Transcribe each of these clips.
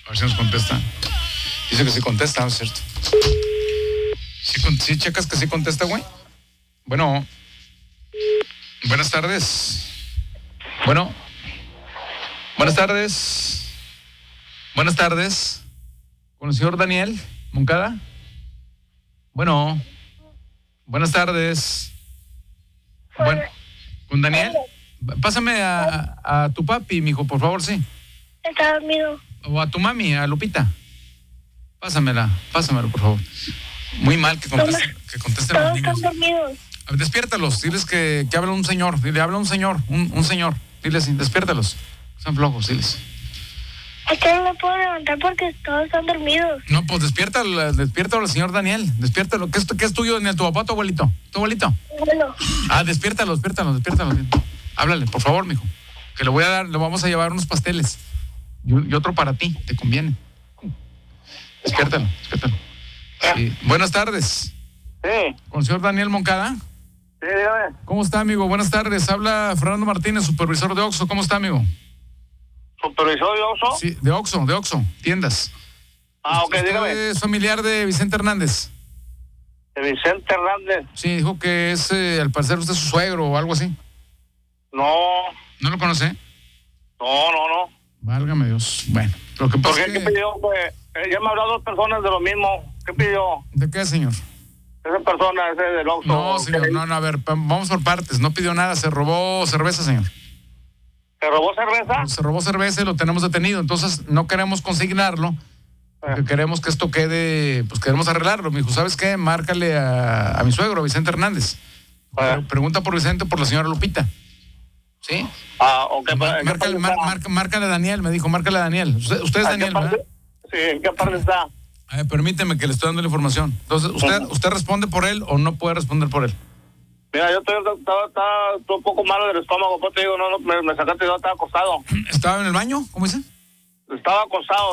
A ver si nos contesta. Dice que sí contesta, ¿no es cierto? ¿Sí checas que sí contesta, güey? Bueno. Buenas tardes. Bueno. Buenas tardes. Buenas tardes. ¿Con el señor Daniel Moncada? Bueno. Buenas tardes. Bueno, ¿con Daniel? Pásame a tu papi, mijo, por favor, sí. Está dormido. O a tu mami, a Lupita. Pásamelo, por favor. Muy mal que contesten los niños. Todos están dormidos. A ver, despiértalos, diles que habla un señor. Dile, habla un señor, un señor. Diles, despiértalos. Están flojos, diles. Es que no me puedo levantar porque todos están dormidos. No, pues despiértalo al señor Daniel. Despiértalo. ¿Qué es tuyo, Daniel? ¿Tu papá o tu abuelito? ¿Tu abuelito? Bueno. Despiértalo. Háblale, por favor, mijo. Que le vamos a llevar unos pasteles. Y otro para ti, te conviene. Despiértalo. Sí. Buenas tardes. Sí. ¿Con el señor Daniel Moncada? Sí, dígame. ¿Cómo está, amigo? Buenas tardes. Habla Fernando Martínez, supervisor de Oxxo. ¿Cómo está, amigo? ¿Supervisor de Oxxo? Sí, de Oxxo, tiendas. Ok, dígame. ¿Usted es familiar de Vicente Hernández? ¿De Vicente Hernández? Sí, dijo que es, al parecer, usted es su suegro o algo así. No. ¿No lo conoce? No. Válgame Dios. Bueno, lo que ¿Por pasa qué? es ¿Qué que... pidió? Pues, ya me hablado dos personas de lo mismo. ¿Qué pidió? ¿De qué, señor? Esa persona, ese del Oxxo. No, señor, no, a ver, vamos por partes. No pidió nada, se robó cerveza, señor. ¿Se robó cerveza? Se robó cerveza y lo tenemos detenido. Entonces, no queremos consignarlo. Porque queremos que esto quede, pues queremos arreglarlo. Me dijo, ¿sabes qué? Márcale a mi suegro, Vicente Hernández. Pregunta por Vicente o por la señora Lupita. ¿Sí? Ok. Márcale a Daniel, me dijo, márcale a Daniel. Usted es Daniel, ¿verdad? Sí, ¿en qué parte está? A ver, permíteme que le estoy dando la información. Entonces, ¿usted responde por él o no puede responder por él? Mira, yo estaba un poco malo del estómago, pues te digo, no, me sacaste, yo estaba acostado. ¿Estaba en el baño? ¿Cómo dice? Estaba acostado.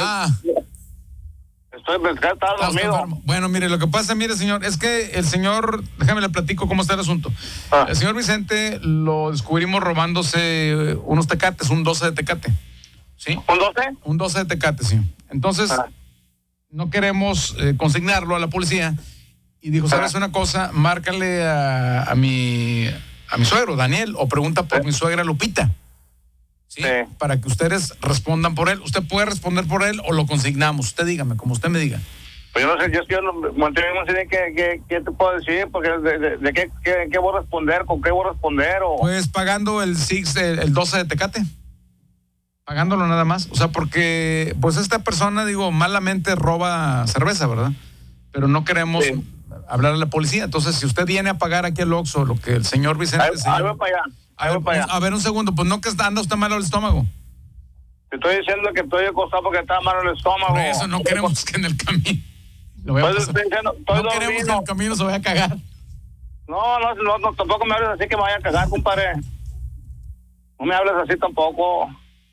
Estaba dormido. Bueno, mire, lo que pasa, señor, es que el señor, déjame le platico cómo está el asunto. El señor Vicente lo descubrimos robándose unos tecates, un 12 de tecate. ¿Sí? ¿Un 12? Un 12 de tecate, sí. Entonces, no queremos consignarlo a la policía. Y dijo, ¿sabes una cosa? Márcale a mi suegro, Daniel, o pregunta por mi suegra Lupita. ¿Sí? Para que ustedes respondan por él. Usted puede responder por él o lo consignamos. Usted dígame, como usted me diga. Pues yo no sé, yo no sé qué te puedo decir, porque de qué voy a responder, con qué voy a responder. Pues pagando el 12 de tecate. Pagándolo nada más. O sea, porque pues esta persona, malamente roba cerveza, ¿verdad? Pero no queremos hablar a la policía. Entonces, si usted viene a pagar aquí al Oxxo, lo que el señor Vicente... Ahí voy para allá. A ver, un segundo, pues no que anda usted malo el estómago. Te estoy diciendo que estoy acostado porque está malo el estómago. Por eso no queremos que en el camino lo vaya a pasar. No queremos que en el camino se vaya a cagar. No, tampoco me hables así que me vaya a cagar, compadre. No me hables así tampoco.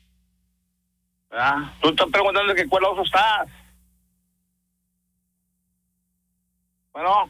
Tú estás preguntando que cuál Oxxo estás. Bueno.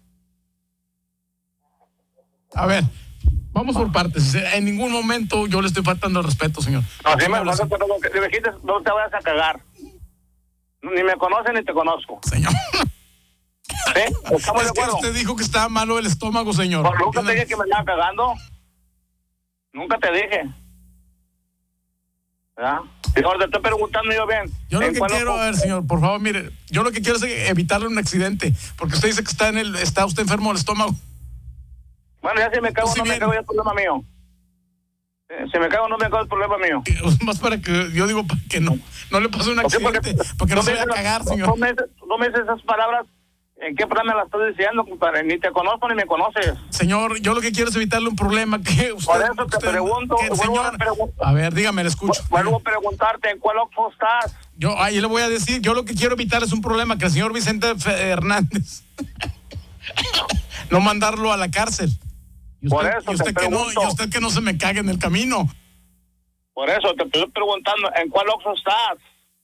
A ver, vamos por partes. En ningún momento yo le estoy faltando el respeto, señor. No, si me conoces, pero lo que te dijiste, no te vayas a cagar. Ni me conoces ni te conozco. Señor. ¿Sí? ¿Estamos de acuerdo? Usted dijo que estaba malo el estómago, señor. Pues nunca te dije que me estaba cagando. Nunca te dije. ¿Verdad? Señor, te estoy preguntando yo bien. Yo lo que quiero, a ver, señor, por favor, mire, yo lo que quiero es evitarle un accidente, porque usted dice que está usted enfermo del estómago. Bueno, ya si me cago, no me cago, ya es problema mío. Si me cago, no me cago, es problema mío. Más para que, yo digo, para que no le pase un accidente, porque no se vaya a cagar, señor. No me dices esas palabras. ¿En qué programa las estás diciendo, compadre? Ni te conozco ni me conoces. Señor, yo lo que quiero es evitarle un problema que usted... Por eso te pregunto. Señor, a ver, dígame, le escucho. Vuelvo a preguntarte, ¿en cuál Oxxo estás? Yo le voy a decir, yo lo que quiero evitar es un problema, que el señor Vicente Hernández no mandarlo a la cárcel. Y usted que no se me cague en el camino. Por eso te estoy preguntando, ¿en cuál Oxxo estás?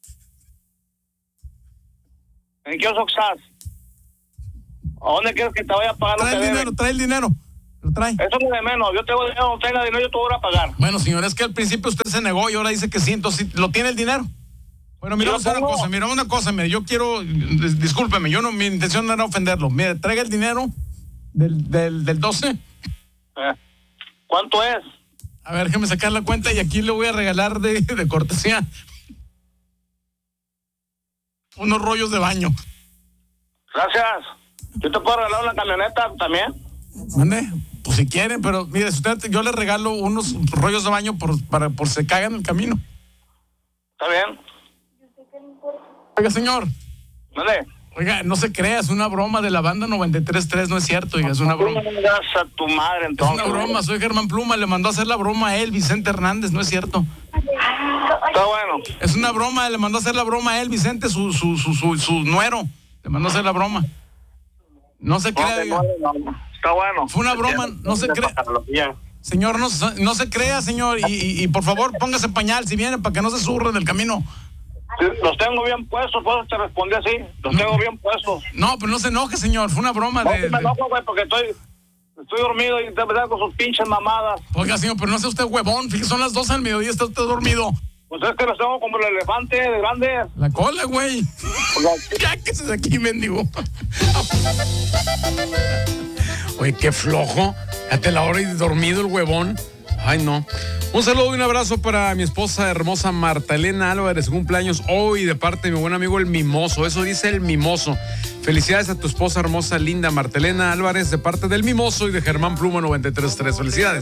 ¿En qué Oxxo estás? ¿A dónde quieres que te vaya a pagar lo que debes? Trae el dinero. Lo trae. Eso es de menos. Yo tengo dinero, no tenga dinero, yo te voy a pagar. Bueno, señor, es que al principio usted se negó y ahora dice que sí, entonces ¿lo tiene el dinero? Bueno, mira, vamos a hacer una cosa, mire, yo quiero, discúlpeme, mi intención no era ofenderlo. Mire, traiga el dinero del 12. ¿Cuánto es? A ver, déjeme sacar la cuenta y aquí le voy a regalar de cortesía unos rollos de baño. Gracias. ¿Yo te puedo regalar una camioneta también? ¿Mande? Pues si quieren, pero mire, yo le regalo unos rollos de baño por se cagan en el camino. ¿Está bien? Oiga, señor. ¿Dónde? Oiga, no se crea, es una broma de la banda 93.3, no es cierto, oiga, es una broma. Gracias a tu madre, entonces. Es una broma, soy Germán Pluma, le mandó a hacer la broma a él, Vicente Hernández, no es cierto. Está bueno. Es una broma, le mandó a hacer la broma a él, Vicente, su nuero, le mandó a hacer la broma. No se crea, oiga. Está bueno. Fue una broma, no se crea. Señor, no se crea, señor, y por favor, póngase pañal si viene para que no se surre del camino. Los tengo bien puestos, por eso te respondí así. Los tengo bien puestos. No, pero no se enoje, señor. Fue una broma No, me enojo, güey, porque estoy dormido y te empezar con sus pinches mamadas. Oiga, señor, pero no sea usted huevón. Fíjese, son las 12 del mediodía, está usted dormido. Pues es que los tengo como el elefante de grande. La cola, güey. Ya que se de aquí, mendigo. Oye, qué flojo. Date la hora y dormido el huevón. Ay, no. Un saludo y un abrazo para mi esposa hermosa Marta Elena Álvarez, cumpleaños hoy de parte de mi buen amigo el Mimoso. Eso dice el Mimoso. Felicidades a tu esposa hermosa, linda Marta Elena Álvarez, de parte del Mimoso y de Germán Pluma 93.3. Felicidades.